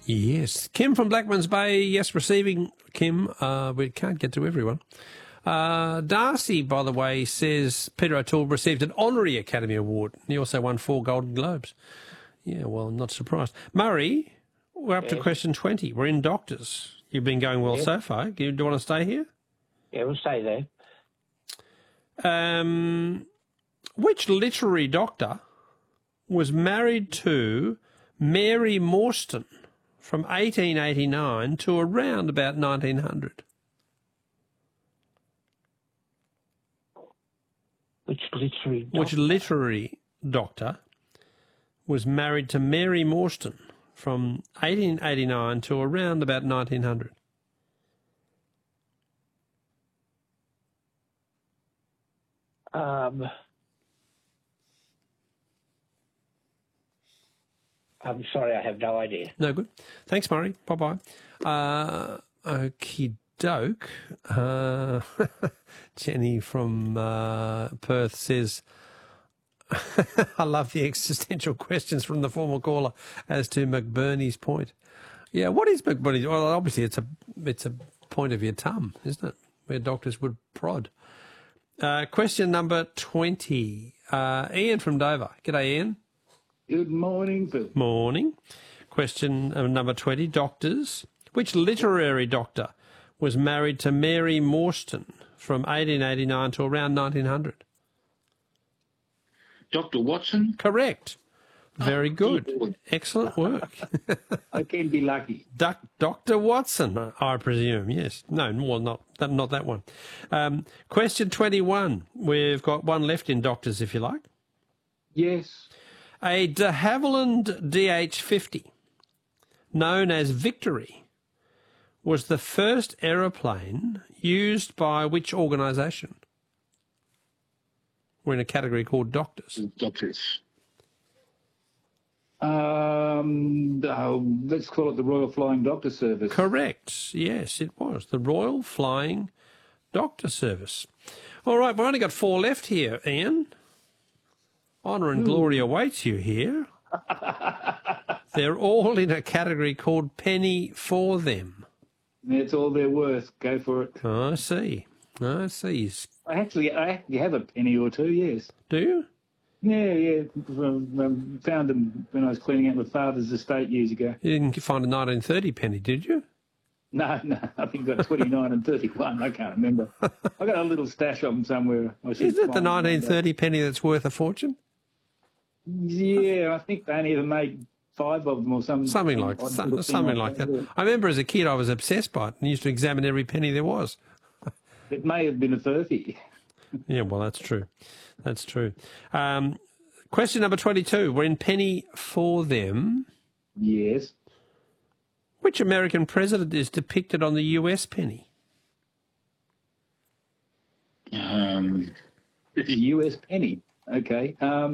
Yes. Kim from Blackmans Bay, yes, receiving, Kim. We can't get to everyone. Darcy, by the way, says Peter O'Toole received an honorary Academy Award. He also won 4 Golden Globes. Yeah, well, I'm not surprised. Murray, we're up to question 20. We're in doctors. You've been going well so far. Do you want to stay here? Yeah, we'll stay there. Which literary doctor was married to Mary Morstan from 1889 to around about 1900? Which literary doctor? Which literary doctor was married to Mary Morstan from 1889 to around about 1900? I'm sorry, I have no idea. No good. Thanks, Murray. Bye-bye. Okie doke. Jenny from Perth says, I love the existential questions from the former caller as to McBurney's point. Yeah, what is McBurney's? Well, obviously it's a point of your tum, isn't it? Where doctors would prod. Question number 20. Ian from Dover. G'day, Ian. Good morning, Phil. Morning. Question number 20. Doctors. Which literary doctor was married to Mary Morstan from 1889 to around 1900? Dr. Watson? Correct. Very good. Excellent work. I can be lucky. Dr. Watson, I presume. Yes. No, well, not that one. Question 21. We've got one left in doctors, if you like. Yes. A de Havilland DH-50, known as Victory, was the first aeroplane used by which organisation? We're in a category called doctors. Doctors. Let's call it the Royal Flying Doctor Service. Correct. Yes, it was. The Royal Flying Doctor Service. All right, we've only got 4 left here, Ian. Honour and glory awaits you here. They're all in a category called Penny for Them. That's all they're worth. Go for it. I see. I see. I actually have a penny or two, yes. Do you? Yeah. Found them when I was cleaning out my father's estate years ago. You didn't find a 1930 penny, did you? No, I think I got 29 and 31. I can't remember. I got a little stash of them somewhere. Is it the 1930 penny that's worth a fortune? Yeah, I think they only ever made 5 of them or something like that. I remember as a kid I was obsessed by it and used to examine every penny there was. It may have been a 30. Yeah, well, that's true. That's true. Question number 22. We're in Penny for Them. Yes. Which American president is depicted on the US penny? The US penny. Okay.